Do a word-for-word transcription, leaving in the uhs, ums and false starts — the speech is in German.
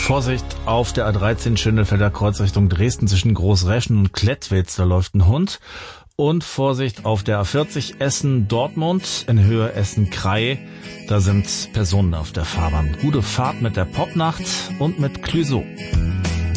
Vorsicht auf der A dreizehn Schönfelder Kreuz Richtung Dresden zwischen Großreschen und Klettwitz, da läuft ein Hund. Und Vorsicht auf der A vierzig Essen-Dortmund in Höhe Essen-Krei, da sind Personen auf der Fahrbahn. Gute Fahrt mit der Popnacht und mit Clüso.